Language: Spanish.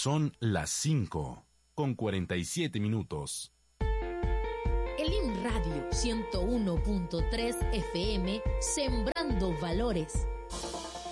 Son las 5:47. Elim Radio 101.3 FM, sembrando valores.